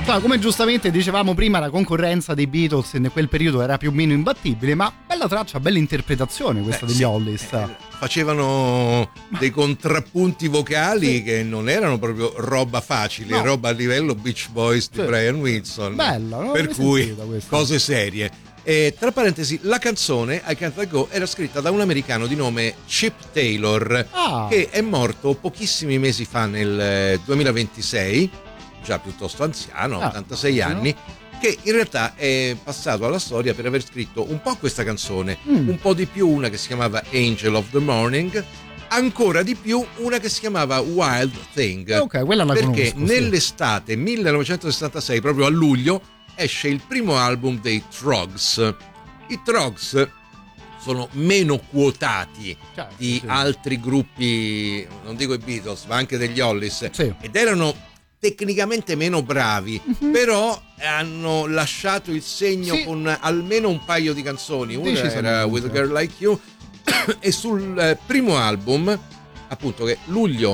No, come giustamente dicevamo prima, la concorrenza dei Beatles in quel periodo era più o meno imbattibile, ma bella traccia, bella interpretazione questa degli Hollies. Facevano dei contrappunti vocali che non erano proprio roba facile, roba a livello Beach Boys di Brian Wilson. Bella, no? Per cui cose serie. E tra parentesi, la canzone I Can't Let Go era scritta da un americano di nome Chip Taylor, che è morto pochissimi mesi fa, nel 2026, già piuttosto anziano, 86 anni, che in realtà è passato alla storia per aver scritto un po' questa canzone, un po' di più una che si chiamava Angel of the Morning, ancora di più una che si chiamava Wild Thing, quella la perché conosco, nell'estate 1966, proprio a luglio, esce il primo album dei Troggs. I Troggs sono meno quotati di altri gruppi, non dico i Beatles, ma anche degli Hollies, ed erano tecnicamente meno bravi, però hanno lasciato il segno con almeno un paio di canzoni. Una era With a Girl Like You e sul primo album, appunto, che luglio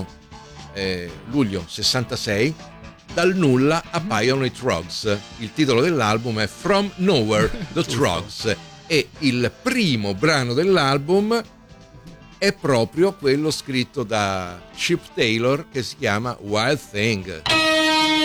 66, dal nulla appaiono i Troggs. Il titolo dell'album è From Nowhere, The Troggs, e il primo brano dell'album è proprio quello scritto da Chip Taylor, che si chiama Wild Thing.